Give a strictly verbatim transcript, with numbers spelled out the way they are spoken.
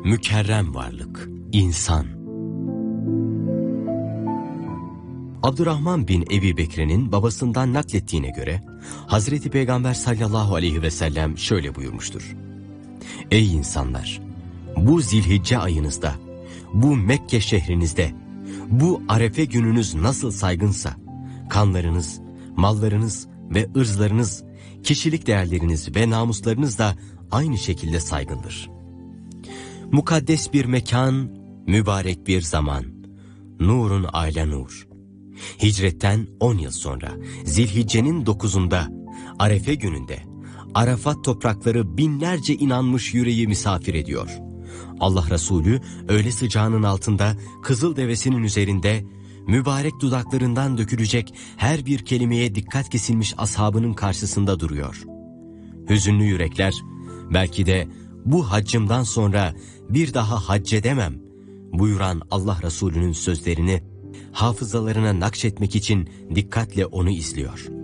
Mükerrem varlık, insan. Abdurrahman bin Ebi Bekir'in babasından naklettiğine göre Hazreti Peygamber sallallahu aleyhi ve sellem şöyle buyurmuştur. Ey insanlar! Bu Zilhicce ayınızda, bu Mekke şehrinizde, bu Arefe gününüz nasıl saygınsa, kanlarınız, mallarınız ve ırzlarınız, kişilik değerleriniz ve namuslarınız da aynı şekilde saygındır. Mukaddes bir mekan, mübarek bir zaman, nurun aile nur. Hicretten on yıl sonra Zilhicce'nin dokuzunda Arefe gününde Arafat toprakları binlerce inanmış yüreği misafir ediyor. Allah Resulü öğle sıcağının altında kızıl devesinin üzerinde mübarek dudaklarından dökülecek her bir kelimeye dikkat kesilmiş ashabının karşısında duruyor. Hüzünlü yürekler belki de bu haccımdan sonra bir daha hac edemem buyuran Allah Resulü'nün sözlerini hafızalarına nakşetmek için dikkatle onu izliyor.